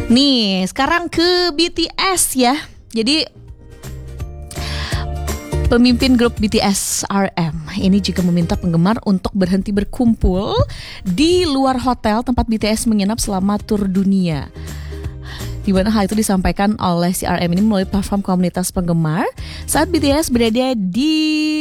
Nih, sekarang ke BTS ya. Jadi pemimpin grup BTS RM ini juga meminta penggemar untuk berhenti berkumpul di luar hotel tempat BTS menginap selama tur dunia. Di mana hal itu disampaikan oleh si RM ini melalui platform komunitas penggemar saat BTS berada di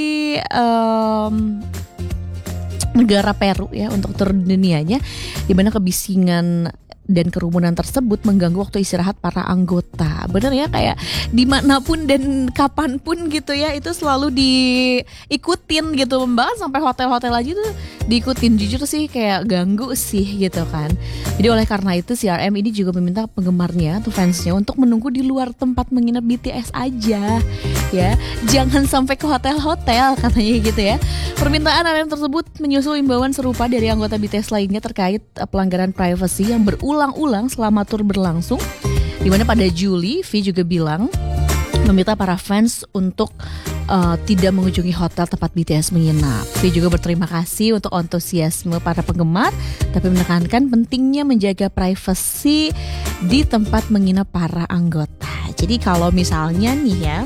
negara Peru ya untuk tur dunianya, di mana kebisingan dan kerumunan tersebut mengganggu waktu istirahat para anggota. Bener ya, kayak dimanapun dan kapanpun gitu ya, itu selalu diikutin gitu. Bahkan sampai hotel-hotel aja tuh diikutin. Jujur sih kayak ganggu sih gitu kan. Jadi oleh karena itu CRM ini juga meminta penggemarnya atau fansnya untuk menunggu di luar tempat menginap BTS aja ya. Jangan sampai ke hotel-hotel katanya gitu ya. Permintaan RM tersebut menyusul imbauan serupa dari anggota BTS lainnya terkait pelanggaran privasi yang berulang-ulang selama tur berlangsung. Di mana pada Juli, V juga bilang meminta para fans untuk tidak mengunjungi hotel tempat BTS menginap. V juga berterima kasih untuk antusiasme para penggemar, tapi menekankan pentingnya menjaga privasi di tempat menginap para anggota. Jadi kalau misalnya nih ya,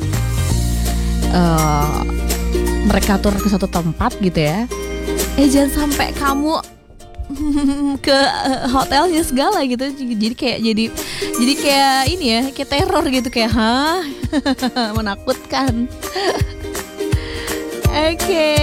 mereka tur ke satu tempat gitu ya, jangan sampai kamu ke hotelnya segala gitu. Jadi kayak ini ya, kayak teror gitu, kayak menakutkan. Oke.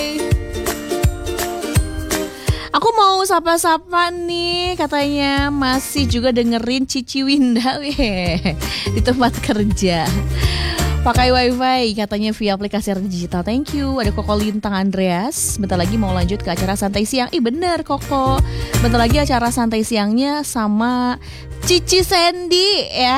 Aku mau sapa-sapa nih, katanya masih juga dengerin Cici Winda di tempat kerja. Pakai wifi katanya via aplikasi digital. Thank you. Ada Koko Lintang Andreas. Bentar lagi mau lanjut ke acara santai siang. Bener Koko. Bentar lagi acara santai siangnya sama Cici Sandy ya.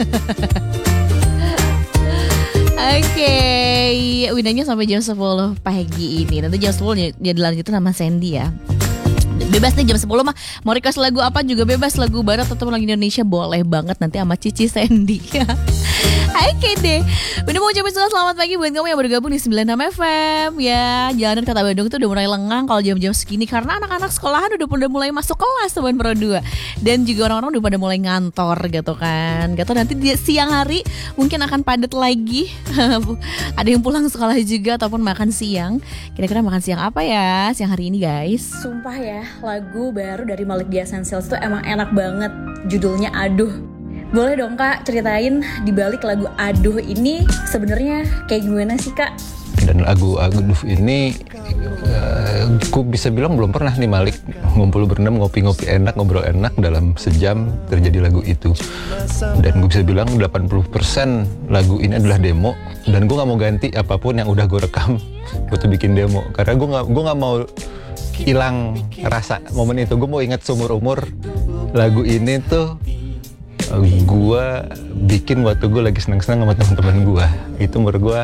Oke. Windanya sampai jam 10 pagi ini. Nanti jam 10 dia dilanjutin sama Sandy ya. Bebas nih jam 10 mah. Mau request lagu apa juga bebas. Lagu barat atau lagu Indonesia boleh banget nanti sama Cici Sandy. Oke deh. Udah mau ucapin selamat pagi buat kamu yang bergabung di 96 FM ya. Jalanan Kota Bandung itu udah mulai lengang kalau jam-jam segini, karena anak-anak sekolahan udah mulai masuk kelas teman Pro 2. Dan juga orang-orang udah pada mulai ngantor gitu kan. Gak tau nanti siang hari mungkin akan padat lagi. Ada yang pulang sekolah juga ataupun makan siang. Kira-kira makan siang apa ya siang hari ini guys? Sumpah ya, lagu baru dari Malik The Essentials tuh emang enak banget. Judulnya Aduh. Boleh dong Kak ceritain di balik lagu Aduh ini sebenarnya kayak gimana sih Kak? Dan lagu Aduh ini aku bisa bilang belum pernah nih Malik ngumpul berendam, ngopi-ngopi enak, ngobrol enak dalam sejam terjadi lagu itu. Dan gue bisa bilang 80% lagu ini adalah demo, dan gue gak mau ganti apapun yang udah gue rekam buat bikin demo, karena gue gak mau hilang rasa momen itu. Gue mau ingat seumur umur lagu ini tuh gue bikin waktu gue lagi senang-senang sama teman-teman gue. Itu menurut gue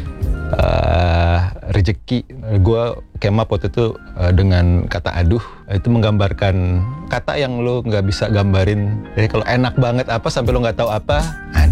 rezeki. Gue kemap waktu itu dengan kata aduh. Itu menggambarkan kata yang lo nggak bisa gambarin. Jadi kalau enak banget apa sampai lo nggak tahu apa, nah